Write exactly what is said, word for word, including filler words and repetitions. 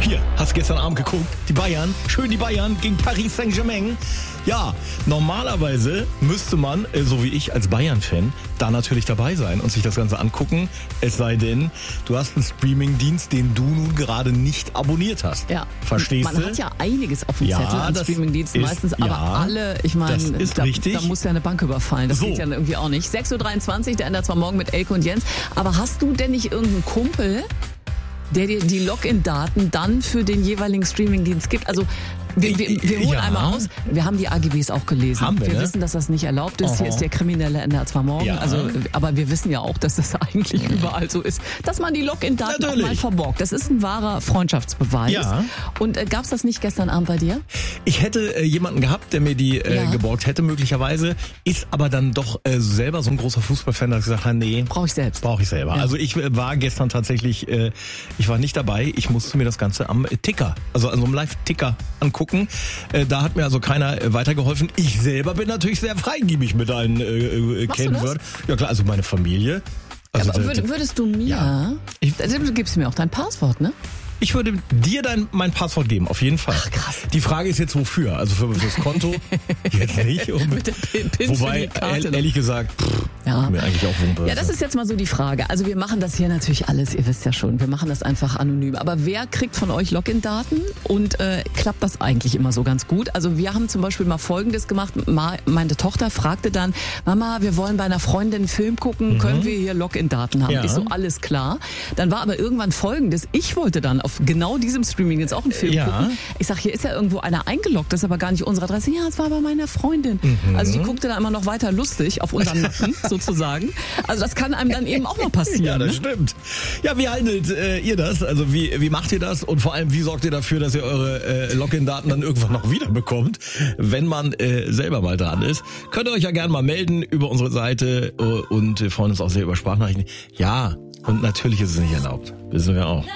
Hier, hast gestern Abend geguckt, die Bayern, schön die Bayern gegen Paris Saint-Germain. Ja, normalerweise müsste man, so wie ich als Bayern-Fan, da natürlich dabei sein und sich das Ganze angucken. Es sei denn, du hast einen Streaming-Dienst, den du nun gerade nicht abonniert hast. Ja. Verstehst du? Man hat ja einiges auf dem Ja, Zettel an das Streaming-Diensten ist- meistens, aber ja, alle, ich meine, das ist da, richtig. da muss ja eine Bank überfallen. Das So. geht ja irgendwie auch nicht. sechs Uhr dreiundzwanzig, der ändert zwar morgen mit Elke und Jens, aber hast du denn nicht irgendeinen Kumpel, der dir die Login-Daten dann für den jeweiligen Streaming-Dienst gibt? Also wir, wir, wir holen Ja. einmal aus. Wir haben die A G Bs auch gelesen. Haben wir, wir ne? wissen, dass das nicht erlaubt ist. Hier Aha. ist der kriminelle N D R zwar morgen. Ja. Also, aber wir wissen ja auch, dass das eigentlich überall so ist, dass man die Login-Daten auch Natürlich. mal verborgt. Das ist ein wahrer Freundschaftsbeweis. Ja. Und äh, gab's das nicht gestern Abend bei dir? Ich hätte äh, jemanden gehabt, der mir die äh, Ja. geborgt hätte, möglicherweise, ist aber dann doch äh, selber so ein großer Fußballfan, dass ich gesagt habe, nee, Brauche ich selbst. brauche ich selber. Ja. Also ich äh, war gestern tatsächlich, äh, ich war nicht dabei, ich musste mir das Ganze am äh, Ticker, also an so einem Live-Ticker angucken. Äh, da hat mir also keiner äh, weitergeholfen. Ich selber bin natürlich sehr freigebig mit allen äh, äh, Machst du Kennwörtern. Ja klar, also meine Familie. Also Aber da- würd, würdest du mir, Ja. Ich- du gibst mir auch dein Passwort, ne? Ich würde dir dein mein Passwort geben, auf jeden Fall. Ach, krass. Die Frage ist jetzt wofür? Also für fürs Konto jetzt nicht. Um, Mit der Pin- Pin für wobei die Karte ehr- noch. ehrlich gesagt, pff, Ja. mir eigentlich auch Wumpe. Ja, das ist jetzt mal so die Frage. Also wir machen das hier natürlich alles, ihr wisst ja schon, wir machen das einfach anonym. Aber wer kriegt von euch Login-Daten und äh, klappt das eigentlich immer so ganz gut? Also wir haben zum Beispiel mal Folgendes gemacht. Ma, meine Tochter fragte dann, Mama, wir wollen bei einer Freundin einen Film gucken, können wir hier Login-Daten haben? Ja. Ich so, alles klar. Dann war aber irgendwann Folgendes, ich wollte dann auf genau diesem Streaming jetzt auch einen Film Ja. gucken. Ich sag, hier ist ja irgendwo einer eingeloggt, das ist aber gar nicht unsere Adresse. Ja, es war bei meiner Freundin. Also die guckte da immer noch weiter lustig auf unseren Nacken sozusagen. Also das kann einem dann eben auch mal passieren. Ja, das ne? stimmt. Ja, wie handelt äh, ihr das? Also wie, wie macht ihr das? Und vor allem, wie sorgt ihr dafür, dass ihr eure äh, Login-Daten dann irgendwann noch wieder bekommt, wenn man äh, selber mal dran ist? Könnt ihr euch ja gerne mal melden über unsere Seite äh, und wir freuen uns auch sehr über Sprachnachrichten. Ja, und natürlich ist es nicht erlaubt. Wissen wir auch.